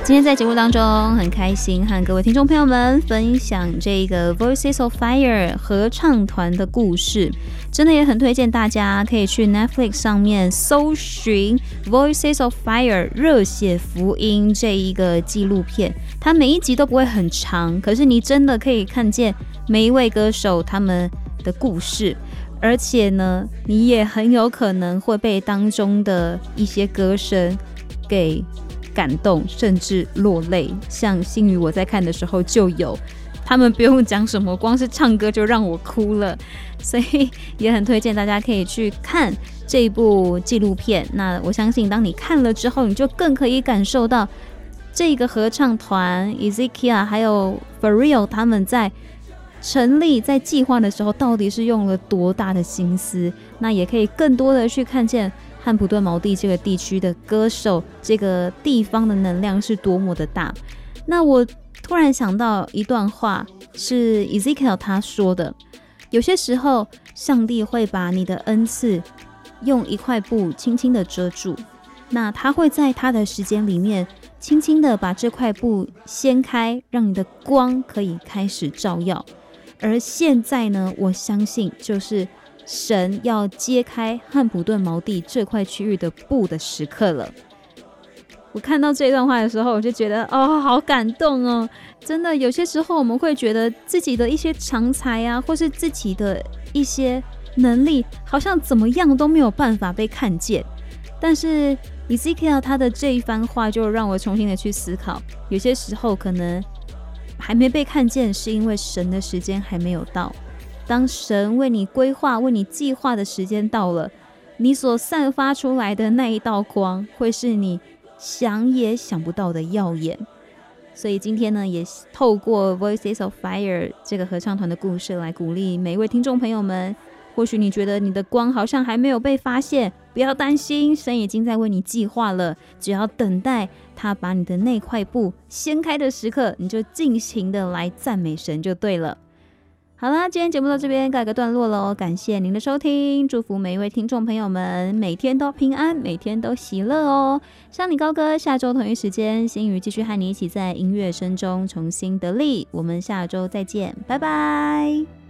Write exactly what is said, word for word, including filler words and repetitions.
今天在节目当中很开心和各位听众朋友们分享这个 Voices of Fire 合唱团的故事，真的也很推荐大家可以去 Netflix 上面搜寻 Voices of Fire 热血福音这一个纪录片，它每一集都不会很长，可是你真的可以看见每一位歌手他们的故事，而且呢你也很有可能会被当中的一些歌声给感动，甚至落泪。像星宇我在看的时候就有，他们不用讲什么，光是唱歌就让我哭了，所以也很推荐大家可以去看这一部纪录片。那我相信当你看了之后，你就更可以感受到这个合唱团 Ezekiel 还有 For Real 他们在成立在计划的时候到底是用了多大的心思，那也可以更多的去看见汉普顿毛地这个地区的歌手，这个地方的能量是多么的大。那我突然想到一段话，是 Ezekiel 他说的，有些时候上帝会把你的恩赐用一块布轻轻的遮住，那他会在他的时间里面轻轻的把这块布掀开，让你的光可以开始照耀。而现在呢，我相信就是神要揭开汉普顿毛地这块区域的布的时刻了。我看到这段话的时候，我就觉得哦，好感动哦！真的，有些时候我们会觉得自己的一些长才啊，或是自己的一些能力，好像怎么样都没有办法被看见。但是 Ezekiel 他的这一番话，就让我重新的去思考，有些时候可能还没被看见，是因为神的时间还没有到。当神为你规划、为你计划的时间到了，你所散发出来的那一道光，会是你想也想不到的耀眼。所以今天呢，也透过 Voices of Fire 这个合唱团的故事来鼓励每一位听众朋友们。或许你觉得你的光好像还没有被发现，不要担心，神已经在为你计划了，只要等待他把你的那块布掀开的时刻，你就尽情的来赞美神就对了。好啦，今天节目到这边告一个段落咯，感谢您的收听，祝福每一位听众朋友们每天都平安，每天都喜乐哦。上你高歌，下周同一时间，星宇继续和你一起在音乐声中重新得力，我们下周再见，拜拜。